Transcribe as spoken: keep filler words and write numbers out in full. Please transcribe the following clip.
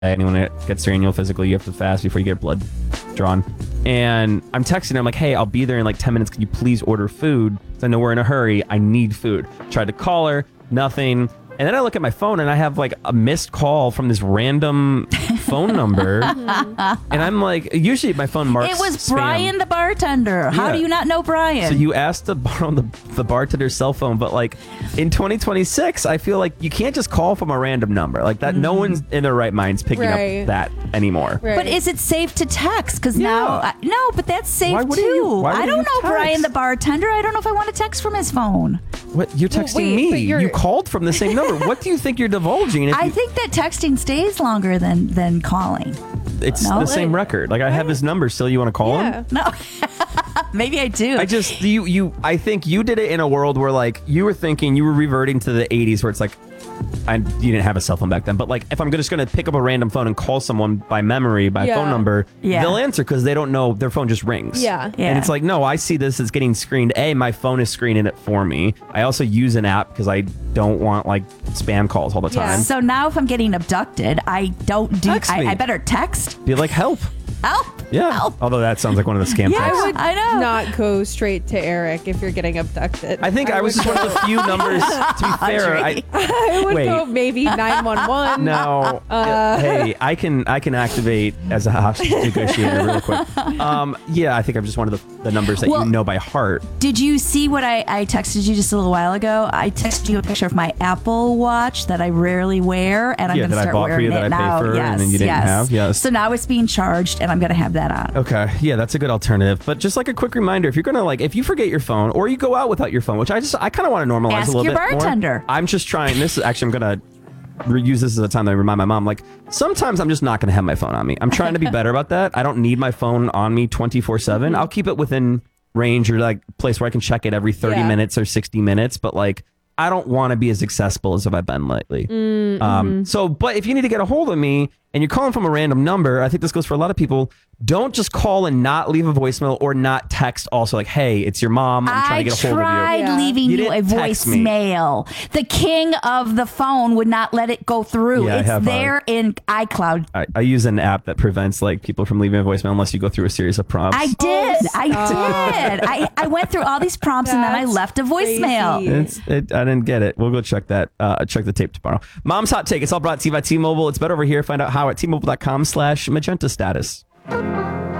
anyone that gets their annual physical, you have to fast before you get blood drawn. And I'm texting her, I'm like, hey, I'll be there in like ten minutes. Can you please order food? I know we're in a hurry. I need food. Tried to call her, nothing. And then I look at my phone and I have like a missed call from this random phone number. And I'm like, usually my phone marks It was spam. Brian the bartender. How Yeah. do you not know Brian? So you asked to borrow the, the bartender's cell phone, but like in twenty twenty-six, I feel like you can't just call from a random number like that. Mm-hmm. No one's in their right minds picking Right. up that anymore. Right. But is it safe to text? Because Yeah. now, I, no, but that's safe Why too. wouldn't you- why I wouldn't don't you know text? Brian the bartender. I don't know if I want to text from his phone. What you're texting wait, but me? you're- You called from the same number. What do you think you're divulging? If I you, think that texting stays longer than than calling. it's No? the same record. Like I have his number still. You want to call Yeah. him? No, maybe I do. I just you you. I think you did it in a world where like you were thinking you were reverting to the eighties where it's like. I, you didn't have a cell phone back then, but like if I'm just going to pick up a random phone and call someone by memory, by Yeah. phone number, Yeah. they'll answer because they don't know their phone just rings. Yeah. Yeah. And it's like, no, I see this as getting screened. A, my phone is screening it for me. I also use an app because I don't want like spam calls all the Yeah. time. so now if I'm getting abducted, I don't do. Text me. I, I better text. Be like, help. Help. Yeah. Help. Although that sounds like one of the scam Yeah, texts. I would I know. not go straight to Eric if you're getting abducted. I think I, was would just one of the few numbers. To be fair, I, I would Wait. go maybe nine one one. no. Uh. Hey, I can I can activate as a hostage negotiator real quick. Um, yeah, I think I'm just one of the, the numbers that Well- you know by heart. Did you see what I, I texted you just a little while ago? I texted you a picture of my Apple Watch that I rarely wear, and I'm Yeah, going to that I start bought for wearing you, it that I paid now. for, and yes, then you didn't yes. have? Yes. So now it's being charged, and I'm going to have that on. Okay, yeah, that's a good alternative. But just like a quick reminder, if you're gonna like, if you forget your phone or you go out without your phone, which I just I kind of want to normalize Ask a little your bit bartender. more. I'm just trying. This is actually I'm gonna reuse this as a time that I remind my mom. Like sometimes I'm just not gonna have my phone on me. I'm trying to be better about that. I don't need my phone on me twenty-four seven. I'll keep it within range or like place where I can check it every thirty Yeah. minutes or sixty minutes. But like I don't want to be as accessible as I've been lately. Mm-hmm. Um, so, but if you need to get a hold of me and you're calling from a random number, I think this goes for a lot of people. Don't just call and not leave a voicemail or not text also like, hey, it's your mom. I'm trying I to get a hold of you. tried Yeah. leaving You you, a didn't text me. voicemail. The king of the phone would not let it go through. Yeah, I it's have, uh, there in iCloud. I, I use an app that prevents like people from leaving a voicemail unless you go through a series of prompts. I did. stop. I did. I, I went through all these prompts and then I That's left a voicemail. crazy. It's, it, I didn't get it. We'll go check that. Uh, check the tape tomorrow. Mom's Hot Take. It's all brought to you by T-Mobile. It's better over here. Find out how at T Mobile dot com slash magenta status.